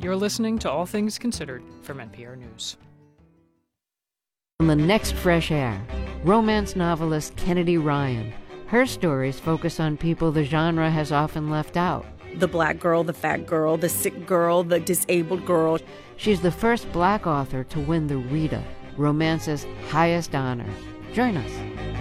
You're listening to All Things Considered from NPR News. On the next Fresh Air, romance novelist Kennedy Ryan. Her stories focus on people the genre has often left out. The black girl, the fat girl, the sick girl, the disabled girl. She's the first black author to win the Rita, romance's highest honor. Join us.